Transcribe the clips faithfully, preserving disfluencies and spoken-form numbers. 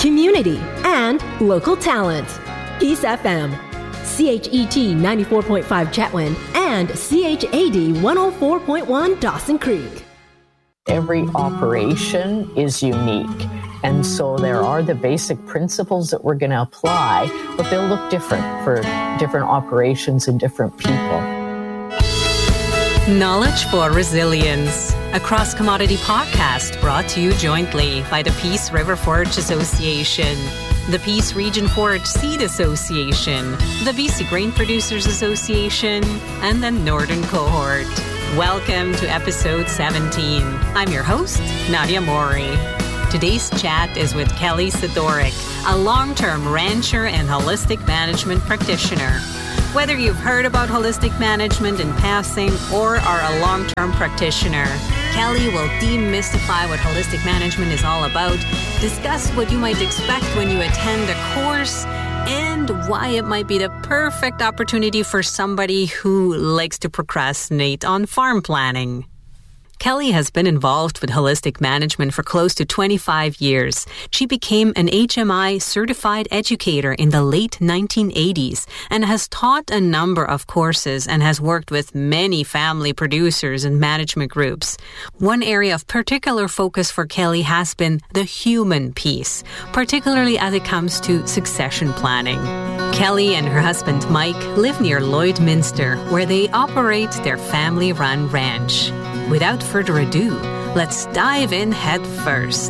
community, and local talent. Peace F M, C H E T ninety-four point five Chetwynd, and C H A D one oh four point one Dawson Creek. Every operation is unique. And so there are the basic principles that we're going to apply, but they'll look different for different operations and different people. Knowledge for Resilience, a cross-commodity podcast brought to you jointly by the Peace River Forage Association, the Peace Region Forage Seed Association, the B C Grain Producers Association, and the Northern Cohort. Welcome to episode seventeen. I'm your host, Nadia Mori. Today's chat is with Kelly Sidorik, a long-term rancher and holistic management practitioner. Whether you've heard about holistic management in passing or are a long-term practitioner, Kelly will demystify what holistic management is all about, discuss what you might expect when you attend a course, and why it might be the perfect opportunity for somebody who likes to procrastinate on farm planning. Kelly has been involved with holistic management for close to twenty-five years. She became an H M I certified educator in the late nineteen eighties and has taught a number of courses and has worked with many family producers and management groups. One area of particular focus for Kelly has been the human piece, particularly as it comes to succession planning. Kelly and her husband Mike live near Lloydminster, where they operate their family-run ranch. Without further ado, let's dive in head first.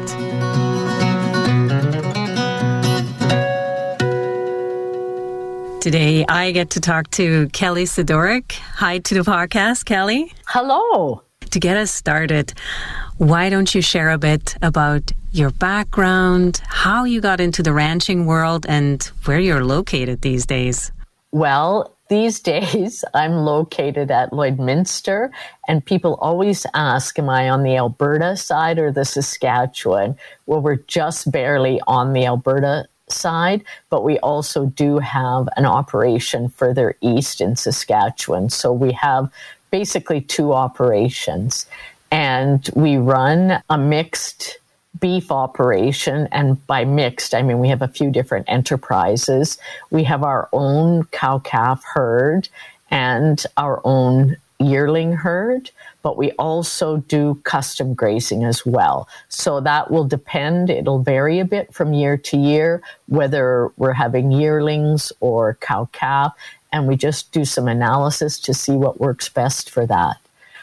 Today, I get to talk to Kelly Sidorik. Hi to the podcast, Kelly. Hello. To get us started, why don't you share a bit about your background, how you got into the ranching world, and where you're located these days? Well, these days, I'm located at Lloydminster, and people always ask, am I on the Alberta side or the Saskatchewan? Well, we're just barely on the Alberta side, but we also do have an operation further east in Saskatchewan. So we have basically two operations, and we run a mixed beef operation, and by mixed, I mean we have a few different enterprises. We have our own cow-calf herd and our own yearling herd, but we also do custom grazing as well. So that will depend, it'll vary a bit from year to year, whether we're having yearlings or cow-calf, and we just do some analysis to see what works best for that.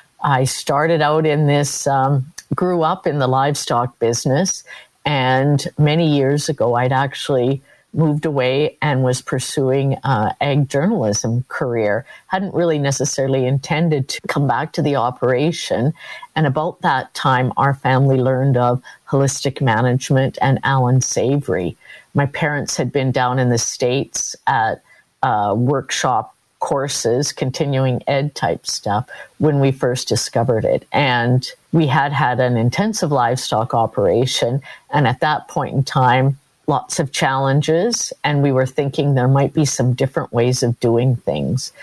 I started out in this um, grew up in the livestock business, and many years ago I'd actually moved away and was pursuing uh, ag journalism career. Hadn't really necessarily intended to come back to the operation, and about that time our family learned of holistic management and Alan Savory. My parents had been down in the States at a workshop courses, continuing ed type stuff, when we first discovered it. And we had had an intensive livestock operation. And at that point in time, lots of challenges. And we were thinking there might be some different ways of doing things.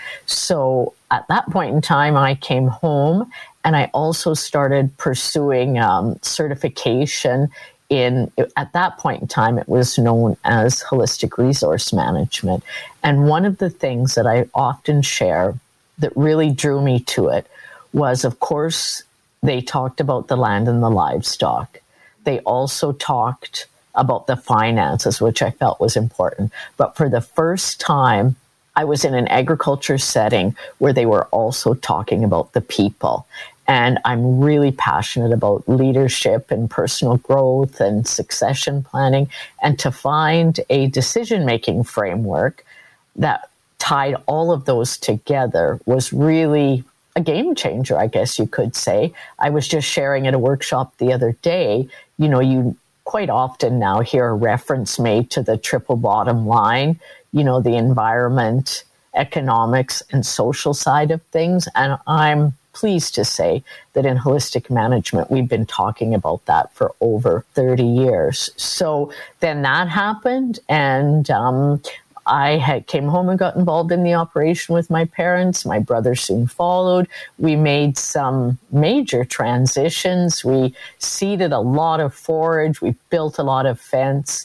So at that point in time, I came home and I also started pursuing um, certification in, at that point in time, it was known as holistic resource management. And one of the things that I often share that really drew me to it was, of course, they talked about the land and the livestock. They also talked about the finances, which I felt was important. But for the first time, I was in an agriculture setting where they were also talking about the people. And I'm really passionate about leadership and personal growth and succession planning. And to find a decision-making framework that tied all of those together was really a game changer, I guess you could say. I was just sharing at a workshop the other day, you know, you quite often now hear a reference made to the triple bottom line, you know, the environment, economics, and social side of things. And I'm pleased to say that in holistic management, we've been talking about that for over thirty years. So then that happened, and um, I had came home and got involved in the operation with my parents. My brother soon followed. We made some major transitions. We seeded a lot of forage. We built a lot of fence.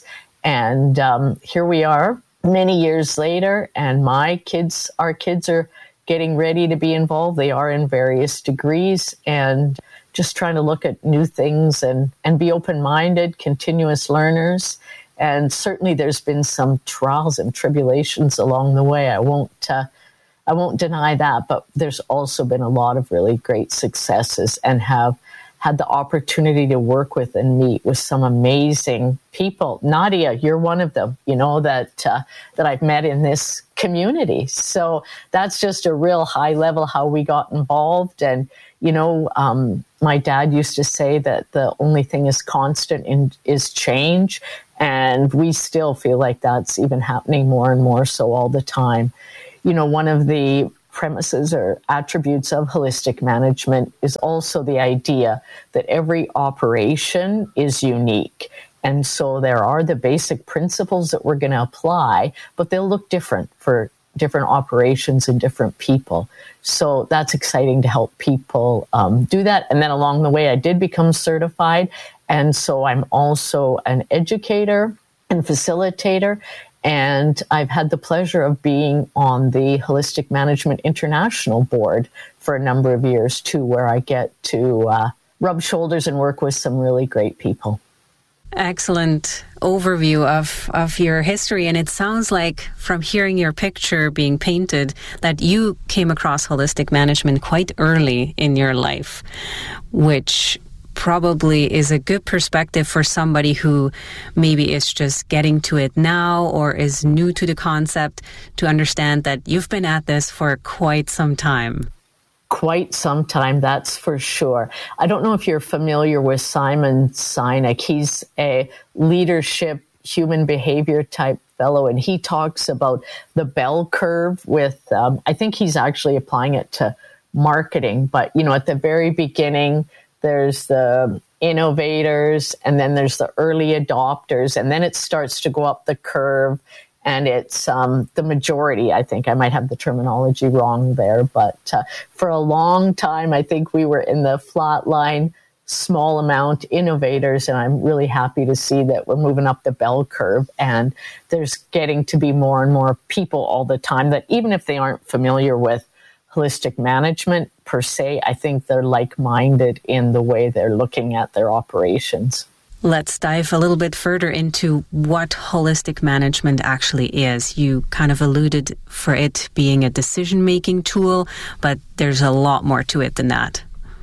And um, here we are many years later, and my kids, our kids are getting ready to be involved. They are in various degrees, and just trying to look at new things and, and be open-minded, continuous learners. And certainly there's been some trials and tribulations along the way. I won't uh, I won't deny that, but there's also been a lot of really great successes, and have had the opportunity to work with and meet with some amazing people. Nadia, you're one of them, you know, that uh, that I've met in this community. So that's just a real high level how we got involved. And, you know, um, my dad used to say that the only thing is constant in, is change. And we still feel like that's even happening more and more so all the time. You know, one of the premises or attributes of holistic management is also the idea that every operation is unique. And so there are the basic principles that we're going to apply, but they'll look different for different operations and different people. So that's exciting to help people um, do that. And then along the way, I did become certified. And so I'm also an educator and facilitator. And I've had the pleasure of being on the Holistic Management International Board for a number of years, too, where I get to uh, rub shoulders and work with some really great people. Excellent overview of, of your history. And it sounds like, from hearing your picture being painted, that you came across holistic management quite early in your life, which probably is a good perspective for somebody who maybe is just getting to it now or is new to the concept, to understand that you've been at this for quite some time. Quite some time, that's for sure. I don't know if you're familiar with Simon Sinek. He's a leadership, human behavior type fellow, and he talks about the bell curve with, um, I think he's actually applying it to marketing, but, you know, at the very beginning, there's the innovators, and then there's the early adopters, and then it starts to go up the curve, and it's um, the majority. I think I might have the terminology wrong there, but uh, for a long time, I think we were in the flat line, small amount innovators, and I'm really happy to see that we're moving up the bell curve, and there's getting to be more and more people all the time that, even if they aren't familiar with holistic management per se, I think they're like-minded in the way they're looking at their operations. Let's dive a little bit further into what holistic management actually is. You kind of alluded for it being a decision-making tool, but there's a lot more to it than that.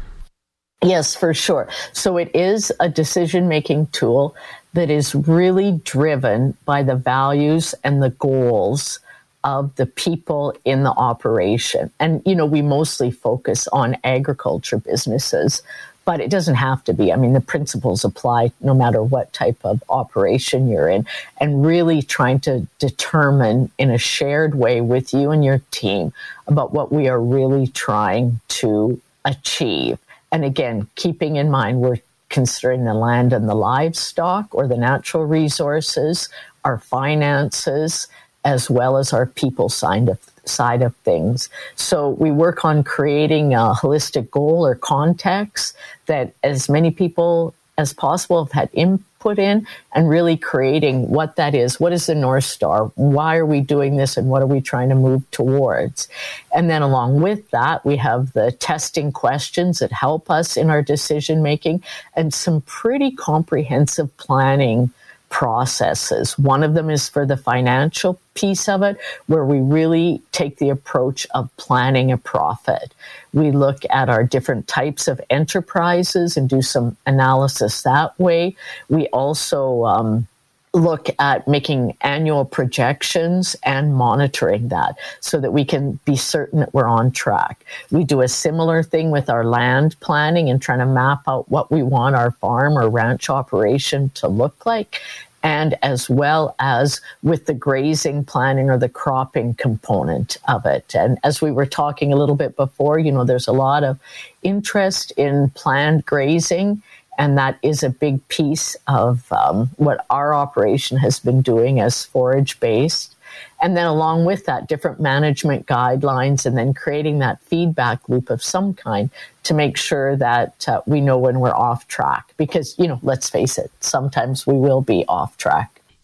Yes, for sure. So it is a decision-making tool that is really driven by the values and the goals of the people in the operation. And, you know, we mostly focus on agriculture businesses, but it doesn't have to be. I mean, the principles apply no matter what type of operation you're in, and really trying to determine in a shared way with you and your team about what we are really trying to achieve. And again, keeping in mind, we're considering the land and the livestock, or the natural resources, our finances, as well as our people side of, side of things. So we work on creating a holistic goal or context that as many people as possible have had input in, and really creating what that is. What is the North Star? Why are we doing this, and what are we trying to move towards? And then along with that, we have the testing questions that help us in our decision making, and some pretty comprehensive planning processes. One of them is for the financial piece of it, where we really take the approach of planning a profit. We look at our different types of enterprises and do some analysis that way. We also um, look at making annual projections and monitoring that so that we can be certain that we're on track. We do a similar thing with our land planning and trying to map out what we want our farm or ranch operation to look like, and as well as with the grazing planning or the cropping component of it. And as we were talking a little bit before, you know, there's a lot of interest in planned grazing, and that is a big piece of um, what our operation has been doing as forage-based. And then along with that, different management guidelines, and then creating that feedback loop of some kind to make sure that uh, we know when we're off track. Because, you know, let's face it, sometimes we will be off track.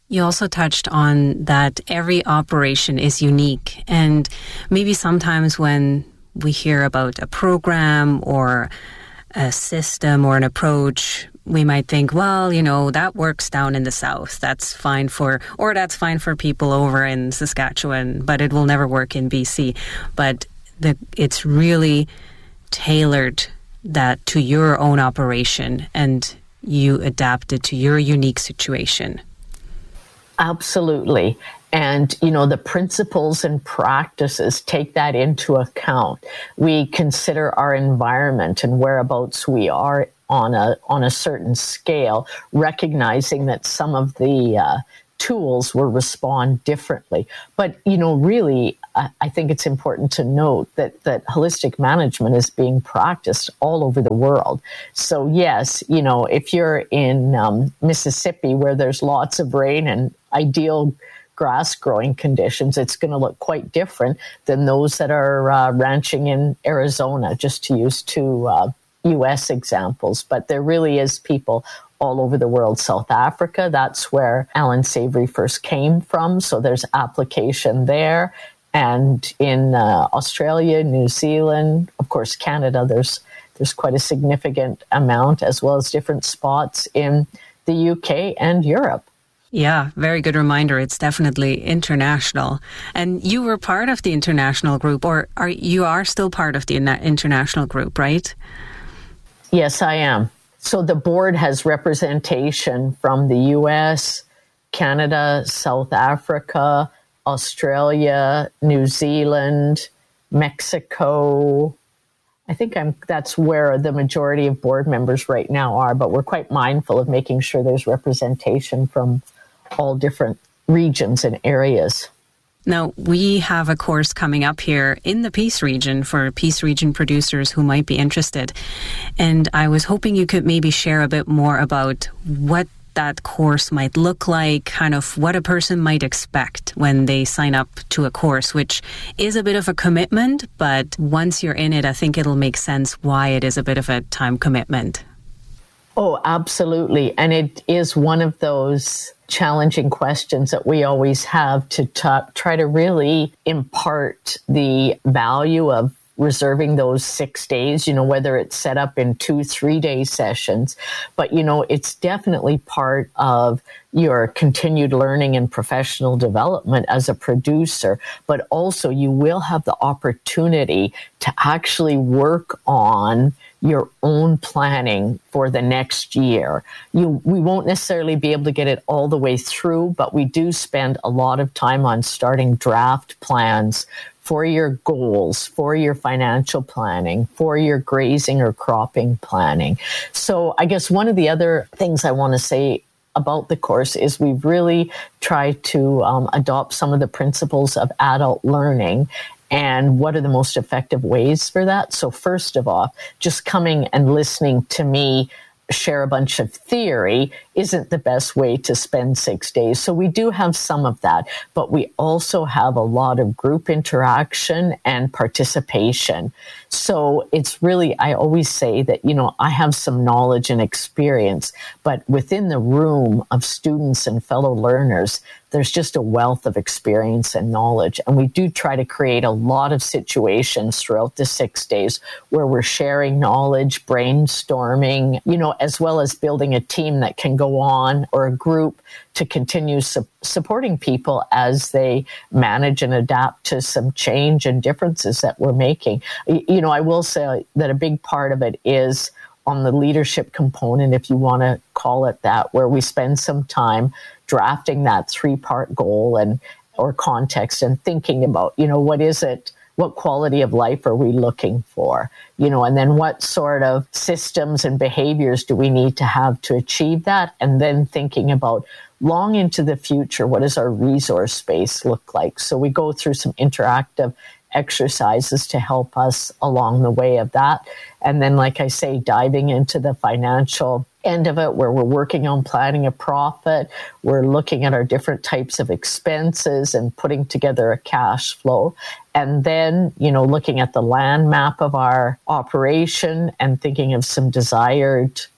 You also touched on that every operation is unique. And maybe sometimes when we hear about a program or a system or an approach, we might think, well, you know, that works down in the South. That's fine for, or that's fine for people over in Saskatchewan, but it will never work in B C. But the, it's really tailored that to your own operation, and you adapt it to your unique situation. Absolutely. And, you know, the principles and practices take that into account. We consider our environment and whereabouts we are on a on a certain scale, recognizing that some of the uh, tools will respond differently. But, you know, really, I, I think it's important to note that, that holistic management is being practiced all over the world. So, yes, you know, if you're in um, Mississippi where there's lots of rain and ideal grass growing conditions, it's going to look quite different than those that are uh, ranching in Arizona, just to use two uh, U S examples. But there really is people all over the world. South Africa, that's where Alan Savory first came from, so there's application there. And in uh, Australia, New Zealand, of course, Canada, there's there's quite a significant amount, as well as different spots in the U K and Europe. Yeah, very good reminder. It's definitely international. And you were part of the international group, or are you are still part of the international group, right? Yes, I am. So the board has representation from the U S, Canada, South Africa, Australia, New Zealand, Mexico. I think I'm, that's where the majority of board members right now are, but we're quite mindful of making sure there's representation from all different regions and areas. Now, we have a course coming up here in the Peace Region for Peace Region producers who might be interested. And I was hoping you could maybe share a bit more about what that course might look like, kind of what a person might expect when they sign up to a course, which is a bit of a commitment, but once you're in it, I think it'll make sense why it is a bit of a time commitment. Oh, absolutely. And it is one of those challenging questions that we always have to t- try to really impart the value of reserving those six days, you know, whether it's set up in two, three day sessions. But, you know, it's definitely part of your continued learning and professional development as a producer. But also you will have the opportunity to actually work on your own planning for the next year. You, we won't necessarily be able to get it all the way through, but we do spend a lot of time on starting draft plans for your goals, for your financial planning, for your grazing or cropping planning. So I guess one of the other things I want to say about the course is we've really tried to um, adopt some of the principles of adult learning. And what are the most effective ways for that? So first of all, just coming and listening to me share a bunch of theory isn't the best way to spend six days. So we do have some of that, but we also have a lot of group interaction and participation. So it's really, I always say that, you know, I have some knowledge and experience, but within the room of students and fellow learners, there's just a wealth of experience and knowledge. And we do try to create a lot of situations throughout the six days where we're sharing knowledge, brainstorming, you know, as well as building a team that can go on, or a group to continue su- supporting people as they manage and adapt to some change and differences that we're making. You know, I will say that a big part of it is on the leadership component, if you want to call it that, where we spend some time drafting that three-part goal and or context and thinking about, you know, what is it, what quality of life are we looking for, you know, and then what sort of systems and behaviors do we need to have to achieve that, and then thinking about long into the future, what does our resource space look like? So we go through some interactive exercises to help us along the way of that. And then, like I say, diving into the financial end of it, where we're working on planning a profit, we're looking at our different types of expenses and putting together a cash flow. And then, you know, looking at the land map of our operation and thinking of some desired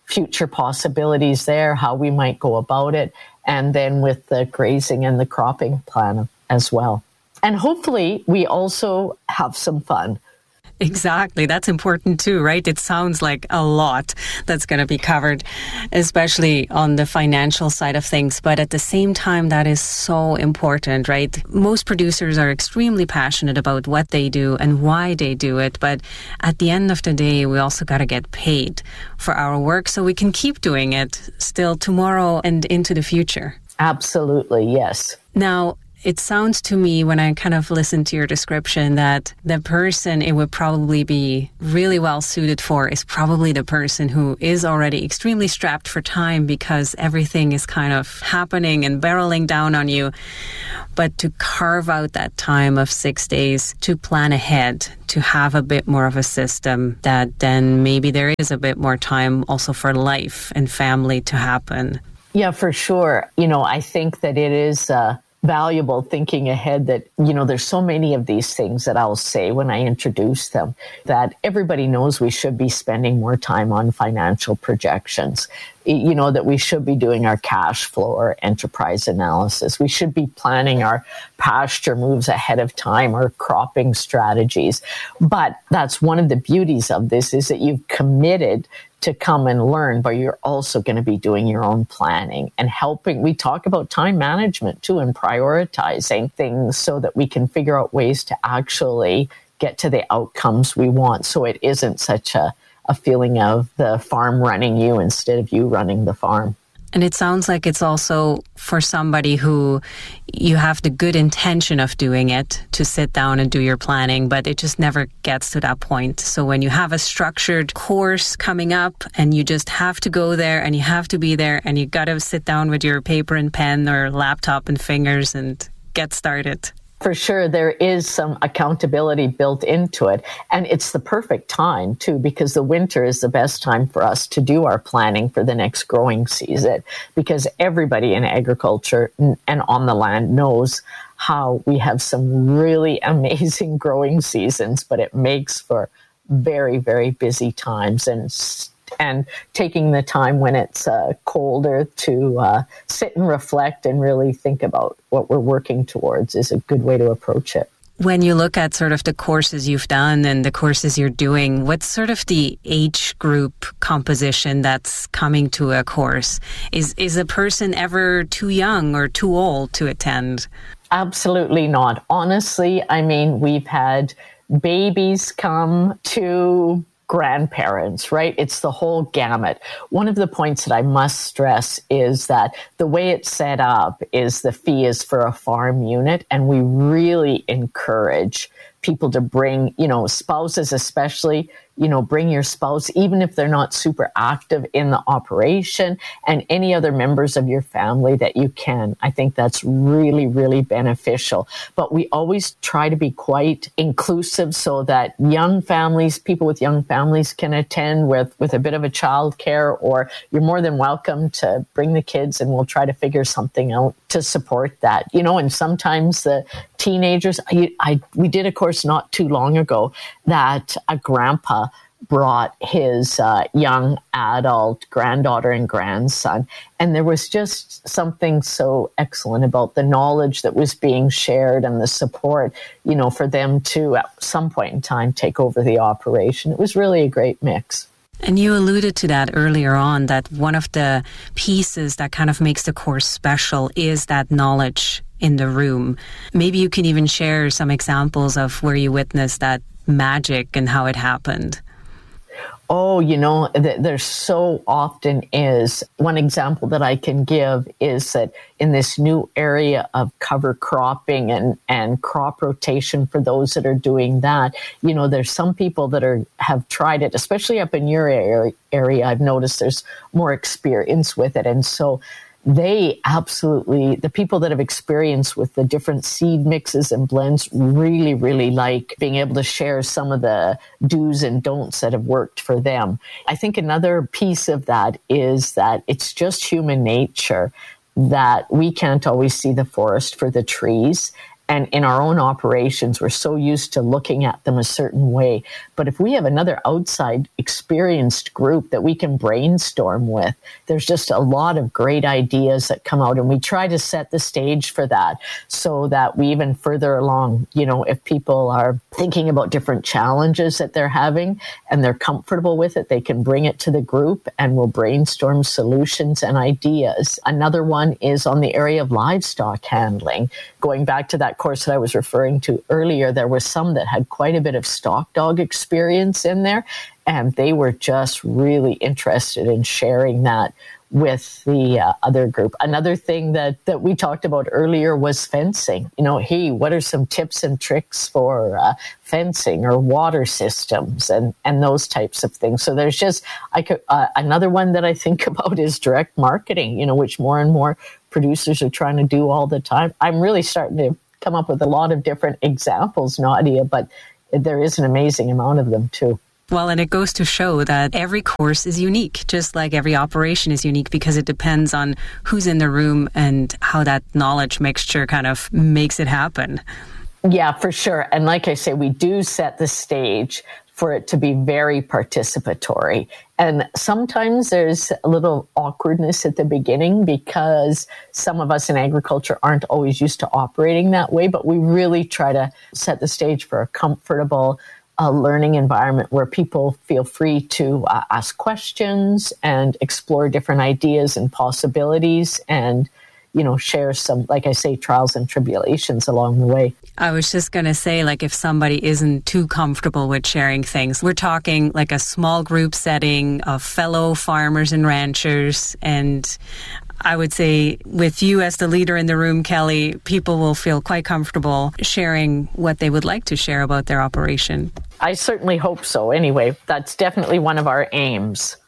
future possibilities there, how we might go about it, and then with the grazing and the cropping plan as well. And hopefully we also have some fun. Exactly. That's important too, right? It sounds like a lot that's going to be covered, especially on the financial side of things. But at the same time, that is so important, right? Most producers are extremely passionate about what they do and why they do it. But at the end of the day, we also got to get paid for our work so we can keep doing it still tomorrow and into the future. Absolutely, yes. Now, it sounds to me, when I kind of listen to your description, that the person it would probably be really well suited for is probably the person who is already extremely strapped for time because everything is kind of happening and barreling down on you. But to carve out that time of six days to plan ahead, to have a bit more of a system, that then maybe there is a bit more time also for life and family to happen. Yeah, for sure. You know, I think that it is Uh valuable thinking ahead that, you know, there's so many of these things that I'll say when I introduce them that everybody knows we should be spending more time on financial projections, you know, that we should be doing our cash flow or enterprise analysis. We should be planning our pasture moves ahead of time or cropping strategies. But that's one of the beauties of this is that you've committed to come and learn, but you're also going to be doing your own planning and helping. We talk about time management too and prioritizing things so that we can figure out ways to actually get to the outcomes we want. So it isn't such a, a feeling of the farm running you instead of you running the farm. And it sounds like it's also for somebody who you have the good intention of doing it, to sit down and do your planning, but it just never gets to that point. So when you have a structured course coming up and you just have to go there and you have to be there and you got to sit down with your paper and pen or laptop and fingers and get started. For sure, there is some accountability built into it. And it's the perfect time, too, because the winter is the best time for us to do our planning for the next growing season, because everybody in agriculture and on the land knows how we have some really amazing growing seasons, but it makes for very, very busy times. And and taking the time when it's uh, colder to uh, sit and reflect and really think about what we're working towards is a good way to approach it. When you look at sort of the courses you've done and the courses you're doing, what's sort of the age group composition that's coming to a course? Is is a person ever too young or too old to attend? Absolutely not. Honestly, I mean, we've had babies come to grandparents, right? It's the whole gamut. One of the points that I must stress is that the way it's set up is the fee is for a farm unit, and we really encourage people to bring, you know, spouses especially, you know, bring your spouse, even if they're not super active in the operation, and any other members of your family that you can. I think that's really, really beneficial. But we always try to be quite inclusive so that young families, people with young families can attend with, with a bit of a child care, or you're more than welcome to bring the kids and we'll try to figure something out to support that. You know, and sometimes the teenagers, I, I we did a course not too long ago that a grandpa brought his uh, young adult granddaughter and grandson. And there was just something so excellent about the knowledge that was being shared and the support, you know, for them to at some point in time take over the operation. It was really a great mix. And you alluded to that earlier on, that one of the pieces that kind of makes the course special is that knowledge in the room. Maybe you can even share some examples of where you witnessed that magic and how it happened. Oh, you know, th- there so often is. One example that I can give is that in this new area of cover cropping and, and crop rotation for those that are doing that, you know, there's some people that are have tried it, especially up in your area. area. I've noticed there's more experience with it. And so they absolutely, the people that have experience with the different seed mixes and blends really, really like being able to share some of the do's and don'ts that have worked for them. I think another piece of that is that it's just human nature that we can't always see the forest for the trees. And in our own operations, we're so used to looking at them a certain way. But if we have another outside experienced group that we can brainstorm with, there's just a lot of great ideas that come out. And we try to set the stage for that so that we even further along, you know, if people are thinking about different challenges that they're having and they're comfortable with it, they can bring it to the group and we'll brainstorm solutions and ideas. Another one is on the area of livestock handling. Going back to that course that I was referring to earlier, there were some that had quite a bit of stock dog experience in there, and they were just really interested in sharing that with the uh, other group. Another thing that, that we talked about earlier was fencing. You know, hey, what are some tips and tricks for uh, fencing or water systems and, and those types of things? So there's just, I could, uh, another one that I think about is direct marketing, you know, which more and more producers are trying to do all the time. I'm really starting to come up with a lot of different examples, Nadia, but there is an amazing amount of them too. Well, and it goes to show that every course is unique, just like every operation is unique, because it depends on who's in the room and how that knowledge mixture kind of makes it happen. Yeah, for sure. And like I say, we do set the stage for it to be very participatory. And sometimes there's a little awkwardness at the beginning because some of us in agriculture aren't always used to operating that way, but we really try to set the stage for a comfortable a learning environment where people feel free to uh, ask questions and explore different ideas and possibilities and, you know, share some, like I say, trials and tribulations along the way. I was just going to say, like, if somebody isn't too comfortable with sharing things, we're talking like a small group setting of fellow farmers and ranchers. And I would say with you as the leader in the room, Kelly, people will feel quite comfortable sharing what they would like to share about their operation. I certainly hope so. Anyway, that's definitely one of our aims.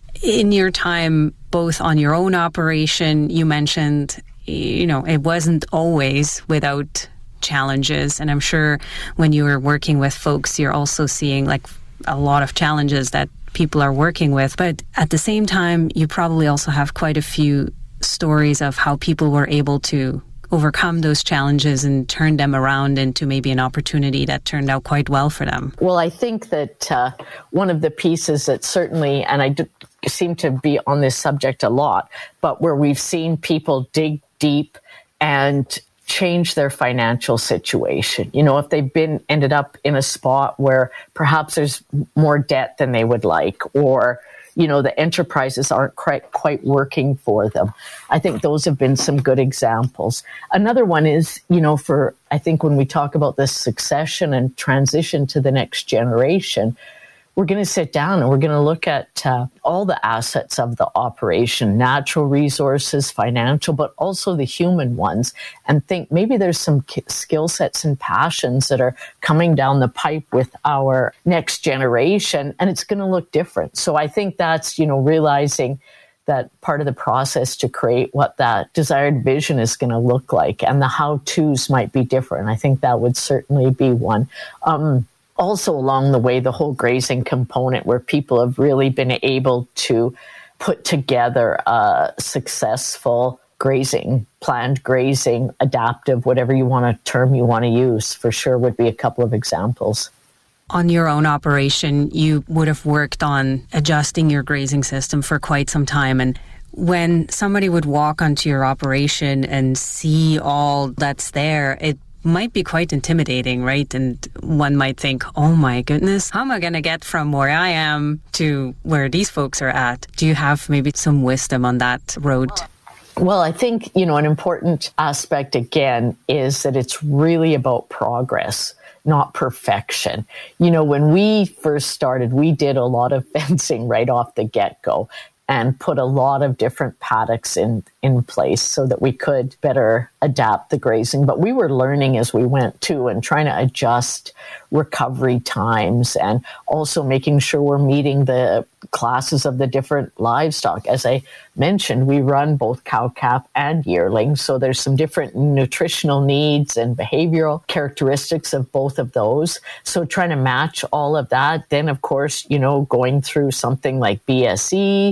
In your time, both on your own operation, you mentioned, you know, it wasn't always without challenges. And I'm sure when you were working with folks, you're also seeing like a lot of challenges that people are working with. But at the same time, you probably also have quite a few stories of how people were able to overcome those challenges and turn them around into maybe an opportunity that turned out quite well for them. Well, I think that uh, one of the pieces that certainly, and I do seem to be on this subject a lot, but where we've seen people dig deep and change their financial situation. You know, if they've been ended up in a spot where perhaps there's more debt than they would like, or you know, the enterprises aren't quite, quite working for them. I think those have been some good examples. Another one is, you know, for, I think when we talk about this succession and transition to the next generation, we're going to sit down and we're going to look at uh, all the assets of the operation, natural resources, financial, but also the human ones, and think maybe there's some k- skill sets and passions that are coming down the pipe with our next generation, and it's going to look different. So I think that's, you know, realizing that part of the process to create what that desired vision is going to look like, and the how-tos might be different. I think that would certainly be one. Um, Also along the way, the whole grazing component where people have really been able to put together a successful grazing, planned grazing, adaptive, whatever you want to term you want to use, for sure would be a couple of examples. On your own operation, you would have worked on adjusting your grazing system for quite some time. And when somebody would walk onto your operation and see all that's there, it might be quite intimidating, right? And one might think, oh my goodness, how am I going to get from where I am to where these folks are at? Do you have maybe some wisdom on that road? Well, I think, you know, an important aspect, again, is that it's really about progress, not perfection. You know, when we first started, we did a lot of fencing right off the get-go and put a lot of different paddocks in, in place so that we could better adapt the grazing. But we were learning as we went too and trying to adjust recovery times and also making sure we're meeting the classes of the different livestock. As I mentioned, we run both cow-calf and yearling, so there's some different nutritional needs and behavioral characteristics of both of those. So trying to match all of that. Then, of course, you know, going through something like B S E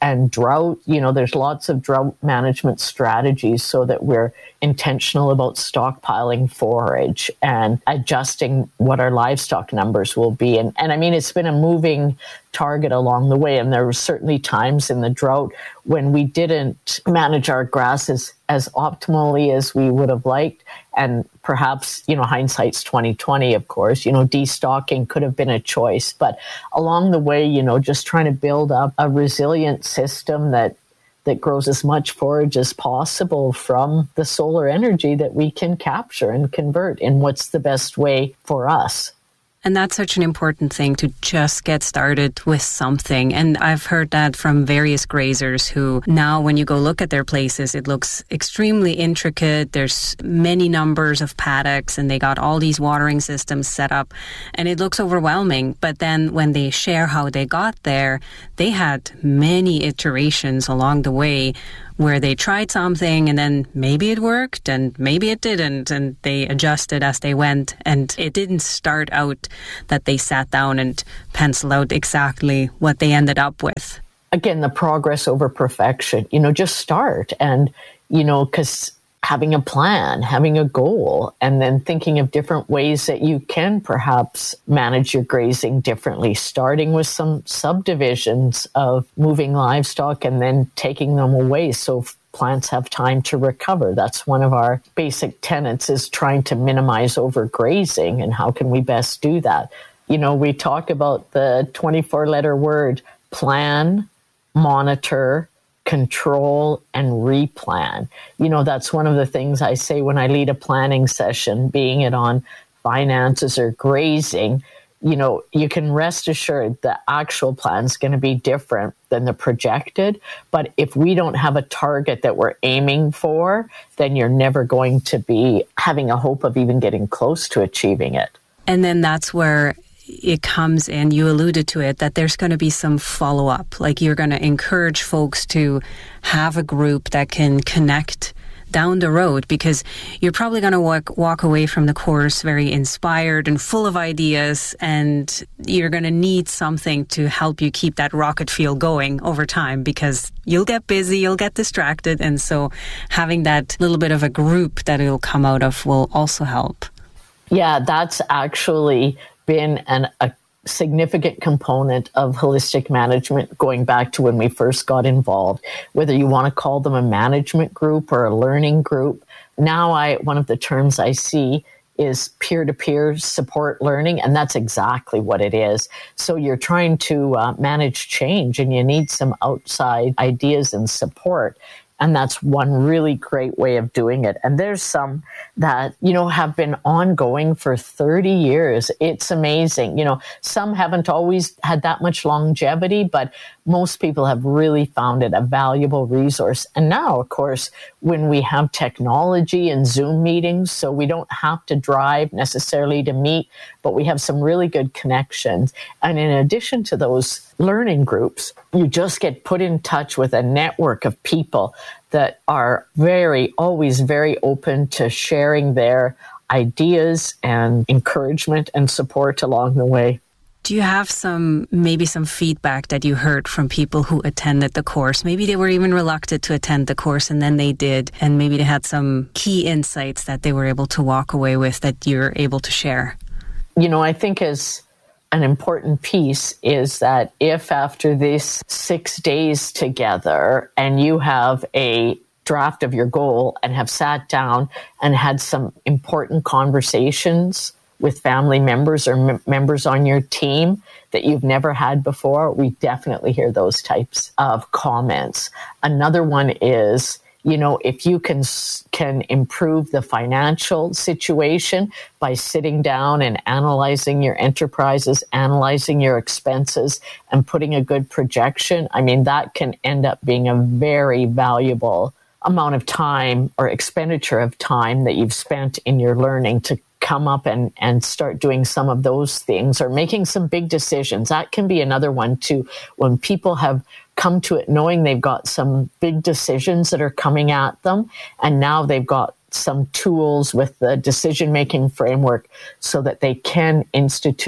and drought. You know, there's lots of drought management strategies so that we're intentional about stockpiling forage and adjusting what our livestock numbers will be. And, and I mean, it's been a moving target along the way. And there were certainly times in the drought when we didn't manage our grasses as optimally as we would have liked. And perhaps, you know, hindsight's twenty twenty, of course, you know, destocking could have been a choice. But along the way, you know, just trying to build up a resilient system that that grows as much forage as possible from the solar energy that we can capture and convert in what's the best way for us. And that's such an important thing, to just get started with something. And I've heard that from various grazers who now, when you go look at their places, it looks extremely intricate. There's many numbers of paddocks and they got all these watering systems set up and it looks overwhelming. But then when they share how they got there, they had many iterations along the way where they tried something and then maybe it worked and maybe it didn't, and they adjusted as they went. And it didn't start out that they sat down and penciled out exactly what they ended up with. Again, the progress over perfection, you know, just start. And, you know, because having a plan, having a goal, and then thinking of different ways that you can perhaps manage your grazing differently, starting with some subdivisions of moving livestock and then taking them away so plants have time to recover. That's one of our basic tenets, is trying to minimize overgrazing. And how can we best do that? You know, we talk about the twenty-four letter word: plan, monitor, control, and replan. You know, that's one of the things I say when I lead a planning session, being it on finances or grazing. You know, you can rest assured the actual plan is going to be different than the projected. But if we don't have a target that we're aiming for, then you're never going to be having a hope of even getting close to achieving it. And then that's where it comes in, you alluded to it, that there's going to be some follow-up. Like, you're going to encourage folks to have a group that can connect down the road, because you're probably going to walk, walk away from the course very inspired and full of ideas, and you're going to need something to help you keep that rocket fuel going over time, because you'll get busy, you'll get distracted, and so having that little bit of a group that it'll come out of will also help. Yeah, that's actually been an, a significant component of holistic management going back to when we first got involved, whether you want to call them a management group or a learning group. Now, I one of the terms I see is peer-to-peer support learning, and that's exactly what it is. So you're trying to uh, manage change, and you need some outside ideas and support. And that's one really great way of doing it. And there's some that, you know, have been ongoing for thirty years. It's amazing. You know, some haven't always had that much longevity, but most people have really found it a valuable resource. And now, of course, when we have technology and Zoom meetings, so we don't have to drive necessarily to meet, but we have some really good connections. And in addition to those learning groups, you just get put in touch with a network of people that are very, always very open to sharing their ideas and encouragement and support along the way. Do you have some, maybe some feedback that you heard from people who attended the course? Maybe they were even reluctant to attend the course and then they did, and maybe they had some key insights that they were able to walk away with that you're able to share. You know, I think as an important piece is that if after these six days together and you have a draft of your goal and have sat down and had some important conversations with family members or m- members on your team that you've never had before, we definitely hear those types of comments. Another one is, you know, if you can can improve the financial situation by sitting down and analyzing your enterprises, analyzing your expenses, and putting a good projection, I mean, that can end up being a very valuable amount of time or expenditure of time that you've spent in your learning to come up and, and start doing some of those things or making some big decisions. That can be another one too. When people have come to it knowing they've got some big decisions that are coming at them, and now they've got some tools with the decision-making framework so that they can institute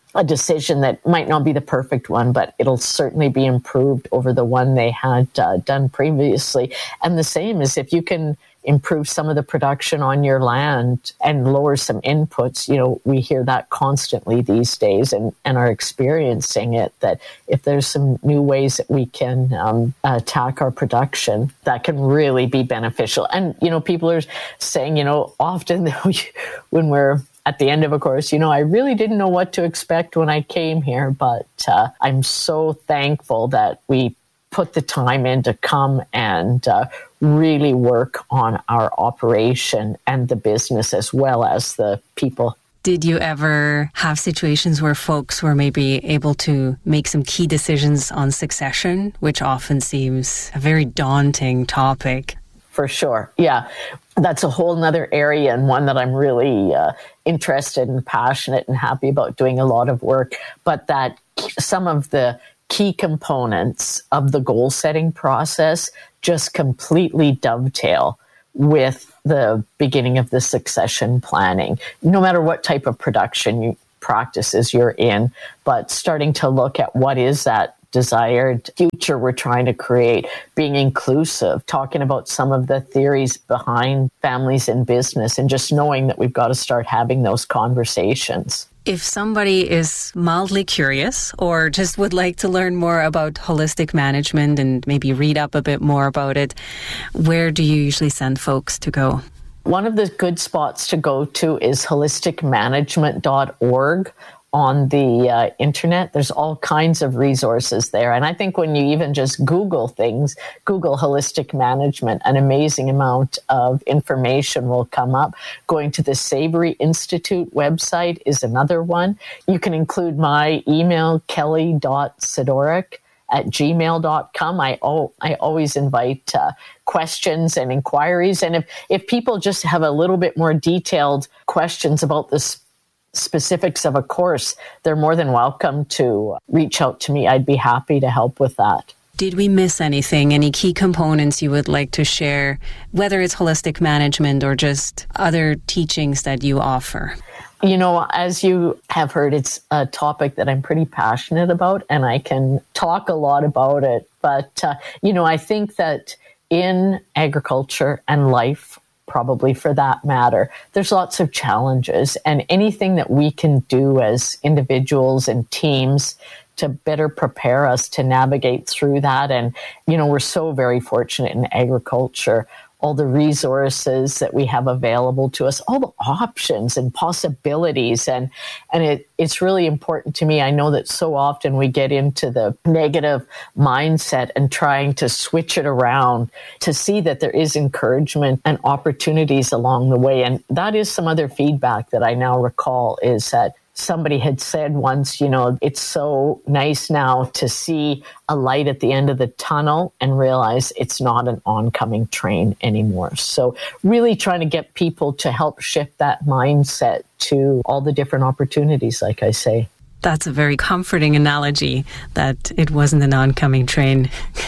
a decision that might not be the perfect one, but it'll certainly be improved over the one they had uh, done previously. And the same is if you can improve some of the production on your land and lower some inputs. You know, we hear that constantly these days and, and are experiencing it, that if there's some new ways that we can um, attack our production, that can really be beneficial. And, you know, people are saying, you know, often when we're at the end of a course, you know, I really didn't know what to expect when I came here, but uh, I'm so thankful that we put the time in to come and uh, really work on our operation and the business as well as the people. Did you ever have situations where folks were maybe able to make some key decisions on succession, which often seems a very daunting topic? For sure. Yeah. That's a whole nother area, and one that I'm really uh, interested and passionate and happy about doing a lot of work. But that some of the key components of the goal setting process just completely dovetail with the beginning of the succession planning, no matter what type of production you, practices you're in, but starting to look at what is that desired future we're trying to create, being inclusive, talking about some of the theories behind families in business, and just knowing that we've got to start having those conversations. If somebody is mildly curious or just would like to learn more about holistic management and maybe read up a bit more about it, where do you usually send folks to go? One of the good spots to go to is holistic management dot org. On the uh, internet. There's all kinds of resources there. And I think when you even just Google things, Google holistic management, an amazing amount of information will come up. Going to the Savory Institute website is another one. You can include my email, kelly dot sidoric at gmail dot com. I, oh, I always invite uh, questions and inquiries. And if, if people just have a little bit more detailed questions about this specifics of a course, they're more than welcome to reach out to me. I'd be happy to help with that. Did we miss anything? Any key components you would like to share, whether it's holistic management or just other teachings that you offer? You know, as you have heard, it's a topic that I'm pretty passionate about, and I can talk a lot about it. But, uh, you know, I think that in agriculture and life, probably for that matter, there's lots of challenges, and anything that we can do as individuals and teams to better prepare us to navigate through that. And, you know, we're so very fortunate in agriculture, all the resources that we have available to us, all the options and possibilities. And, and it, it's really important to me. I know that so often we get into the negative mindset and trying to switch it around to see that there is encouragement and opportunities along the way. And that is some other feedback that I now recall, is that somebody had said once, you know, it's so nice now to see a light at the end of the tunnel and realize it's not an oncoming train anymore. So really trying to get people to help shift that mindset to all the different opportunities, like I say. That's a very comforting analogy, that it wasn't an oncoming train.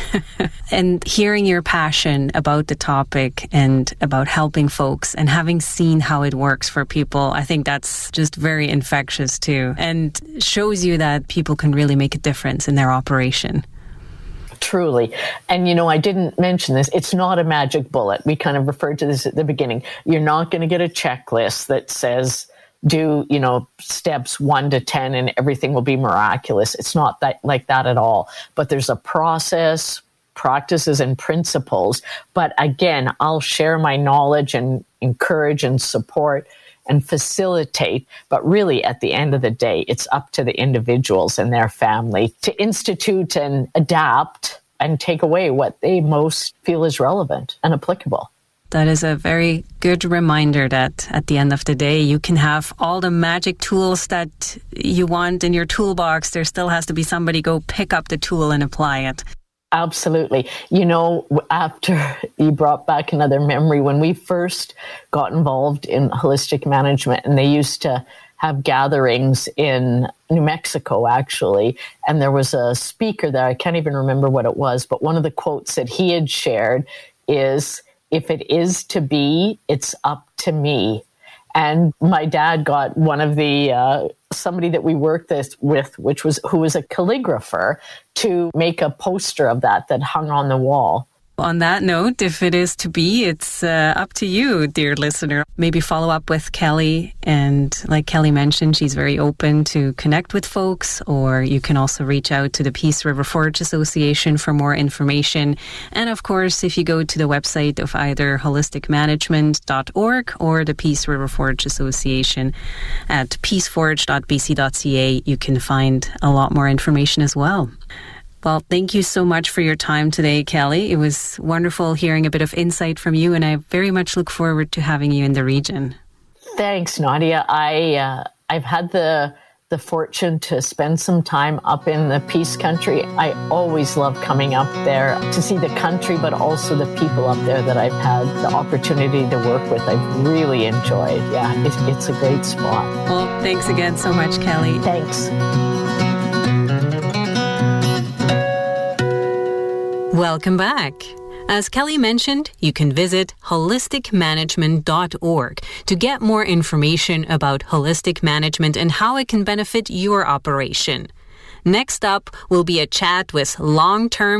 And hearing your passion about the topic and about helping folks and having seen how it works for people, I think that's just very infectious too, and shows you that people can really make a difference in their operation. Truly. And, you know, I didn't mention this. It's not a magic bullet. We kind of referred to this at the beginning. You're not going to get a checklist that says, do, you know, steps one to ten and everything will be miraculous. It's not that like that at all. But there's a process, practices, and principles. But again, I'll share my knowledge and encourage and support and facilitate. But really, at the end of the day, it's up to the individuals and their family to institute and adapt and take away what they most feel is relevant and applicable. That is a very good reminder that at the end of the day, you can have all the magic tools that you want in your toolbox. There still has to be somebody go pick up the tool and apply it. Absolutely. You know, after you brought back another memory, when we first got involved in holistic management, and they used to have gatherings in New Mexico, actually, and there was a speaker there, I can't even remember what it was, but one of the quotes that he had shared is, "If it is to be, it's up to me." And my dad got one of the uh, somebody that we worked this with, which was who was a calligrapher, to make a poster of that that hung on the wall. On that note, if it is to be, it's uh, up to you, dear listener. Maybe follow up with Kelly. And like Kelly mentioned, she's very open to connect with folks, or you can also reach out to the Peace River Forge Association for more information. And of course, if you go to the website of either holistic management dot org or the Peace River Forge Association at peace forge dot b c dot c a, you can find a lot more information as well. Well, thank you so much for your time today, Kelly. It was wonderful hearing a bit of insight from you, and I very much look forward to having you in the region. Thanks, Nadia. I, uh, I've had the the fortune to spend some time up in the Peace Country. I always love coming up there to see the country, but also the people up there that I've had the opportunity to work with. I've really enjoyed. Yeah, it's, it's a great spot. Well, thanks again so much, Kelly. Thanks. Welcome back. As Kelly mentioned, you can visit holistic management dot org to get more information about holistic management and how it can benefit your operation. Next up will be a chat with long-term